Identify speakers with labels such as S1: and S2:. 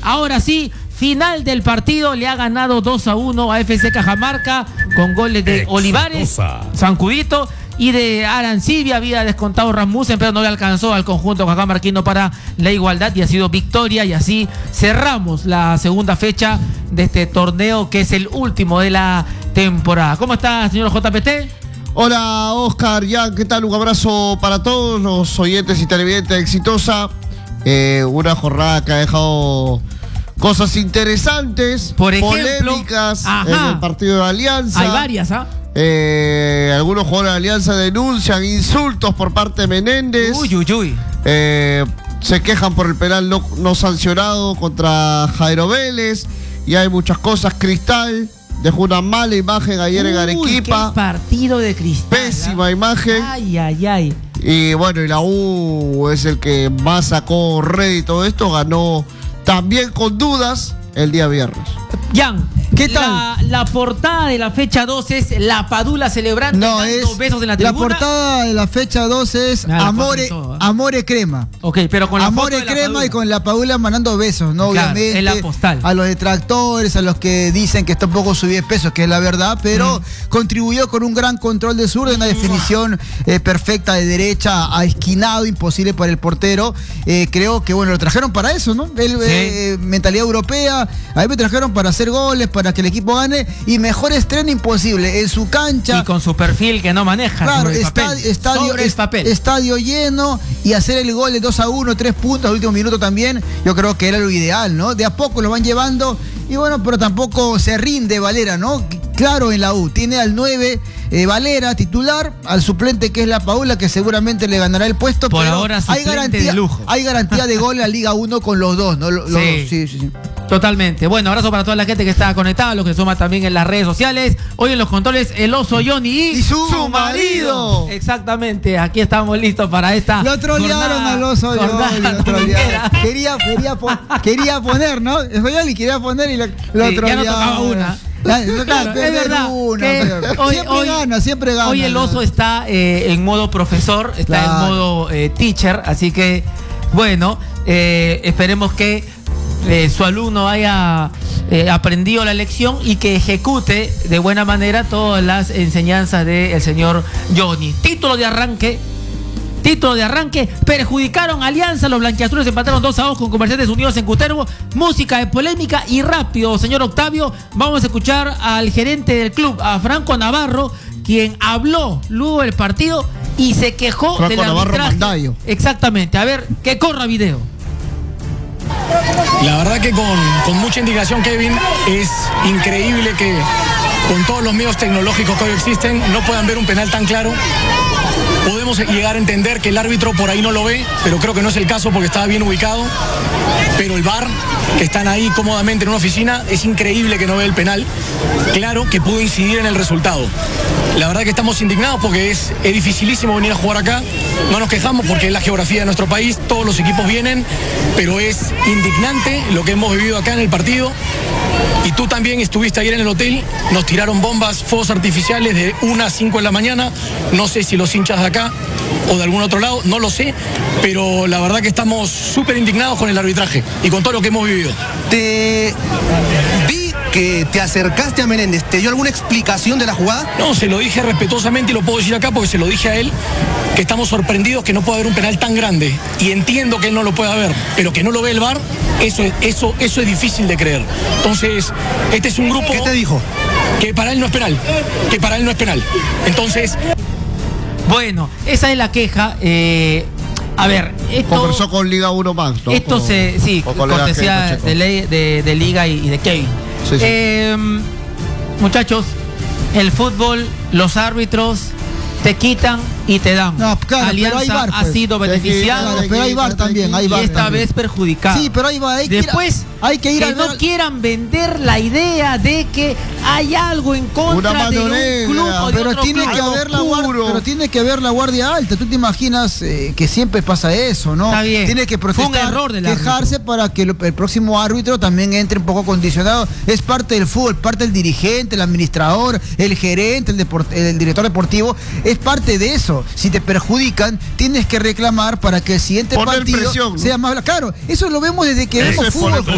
S1: ahora sí, final del partido, le ha ganado 2-1 a FC Cajamarca con goles de Olivares, Zancudito y de Arancibia. Había descontado Rasmussen, pero no le alcanzó al conjunto cajamarquino para la igualdad y ha sido victoria. Y así cerramos la segunda fecha de este torneo, que es el último de la temporada. ¿Cómo está, señor JPT?
S2: Hola, Oscar, Jan, ¿qué tal? Un abrazo para todos los oyentes y televidentes de Exitosa. Una jornada que ha dejado cosas interesantes,
S1: por ejemplo,
S2: polémicas en el partido de Alianza.
S1: Hay varias, ¿ah?
S2: Algunos jugadores de Alianza denuncian insultos por parte de Menéndez. Se quejan por el penal no sancionado contra Jairo Vélez. Y hay muchas cosas. Cristal dejó una mala imagen ayer en Arequipa.
S1: Qué partido de Cristal.
S2: Pésima imagen.
S1: Ay.
S2: Y bueno, y la U es el que más sacó rédito de esto. Ganó también con dudas el día viernes.
S1: Jan,
S3: ¿qué tal?
S1: La portada de la fecha 2 es La Padula celebrando dando besos en la tribuna.
S3: La portada de la fecha 2 es Amore Crema.
S1: Ok, pero con la
S3: Amore Crema y con la Padula mandando besos, ¿no?
S1: Claro,
S3: obviamente.
S1: en la postal.
S3: A los detractores, a los que dicen que está un poco subido de peso, que es la verdad, pero contribuyó con un gran control de zurda, una definición perfecta de derecha, a esquinado, imposible para el portero. Creo que, bueno, lo trajeron para eso, ¿no? Mentalidad europea. A mí me trajeron para hacer goles, para que el equipo gane, y mejor estreno imposible en su cancha.
S1: Y con su perfil que no maneja.
S3: Claro, estadio lleno, y hacer el gol de 2-1, 3 puntos al último minuto también, yo creo que era lo ideal, ¿no? De a poco lo van llevando, y bueno, pero tampoco se rinde Valera, ¿no? Claro, en la U tiene al 9 Valera titular, al suplente que es la Paula, que seguramente le ganará el puesto.
S1: Por
S3: pero
S1: ahora
S3: hay garantía,
S1: de lujo.
S3: Hay garantía de gol en la Liga 1 con los dos, ¿no? Los dos, sí.
S1: Totalmente. Bueno, abrazo para toda la gente que está conectada, los que suman también en las redes sociales. Hoy en los controles, el oso Johnny
S2: y su marido.
S1: Exactamente, aquí estamos listos para esta.
S3: Lo trolearon al oso Johnny. Quería poner, ¿no? Johnny quería poner y lo trolearon.
S1: Ya no tocaba una. Claro, es verdad.
S3: Siempre gana.
S1: Hoy el oso está en modo profesor, está en modo teacher, así que, bueno, esperemos que su alumno haya aprendido la lección y que ejecute de buena manera todas las enseñanzas del señor Johnny. Título de arranque, perjudicaron a Alianza, los blanquiazules empataron 2-2 con Comerciantes Unidos en Cutervo. Música de polémica y rápido, señor Octavio, vamos a escuchar al gerente del club, a Franco Navarro, quien habló luego del partido y se quejó del arbitraje. Exactamente, a ver, que corra video.
S4: La verdad que con mucha indicación, Kevin, es increíble que con todos los medios tecnológicos que hoy existen no puedan ver un penal tan claro. Podemos llegar a entender que el árbitro por ahí no lo ve, pero creo que no es el caso porque estaba bien ubicado. Pero el VAR, que están ahí cómodamente en una oficina, es increíble que no ve el penal. Claro que pudo incidir en el resultado. La verdad que estamos indignados porque es dificilísimo venir a jugar acá. No nos quejamos porque es la geografía de nuestro país, todos los equipos vienen, pero es indignante lo que hemos vivido acá en el partido. Y tú también estuviste ayer en el hotel, nos tiraron bombas, fuegos artificiales de 1 a 5 de la mañana. No sé si los hinchas de acá o de algún otro lado, no lo sé, pero la verdad que estamos súper indignados con el arbitraje y con todo lo que hemos vivido.
S5: Te vi que te acercaste a Menéndez, ¿te dio alguna explicación de la jugada?
S4: No, se lo dije respetuosamente y lo puedo decir acá porque se lo dije a él, que estamos sorprendidos que no pueda haber un penal tan grande, y entiendo que él no lo pueda ver, pero que no lo ve el VAR, eso es difícil de creer. Entonces, este es un grupo...
S5: ¿Qué te dijo?
S4: Que para él no es penal, Entonces...
S1: Bueno, esa es la queja. A ver, esto...
S2: Conversó con Liga 1 más, ¿no?
S1: Esto cortesía de Liga y de Kevin.
S2: Sí.
S1: Muchachos, el fútbol, los árbitros te quitan y te dan.
S3: No, claro,
S1: Alianza ha sido beneficiado,
S3: pero hay VAR también,
S1: y esta vez perjudicado.
S3: Sí, pero ahí va.
S1: Después, que no quieran vender la idea de que hay algo en contra de un club o de
S3: pero
S1: otro
S3: tiene
S1: club.
S3: que haber pero tiene que haber la guardia alta. Tú te imaginas que siempre pasa eso, ¿no?
S1: Está bien.
S3: Tiene que protestar,
S1: fue un error del
S3: quejarse
S1: árbitro,
S3: para que el próximo árbitro también entre un poco condicionado. Es parte del fútbol, parte del dirigente, el administrador, el gerente, el director deportivo. Es parte de eso. Si te perjudican, tienes que reclamar para que el siguiente partido sea más... Claro, eso lo vemos desde que vemos fútbol.